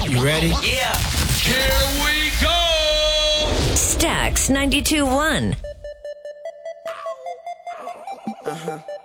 You ready? Yeah. Here we go! Stax 92.1.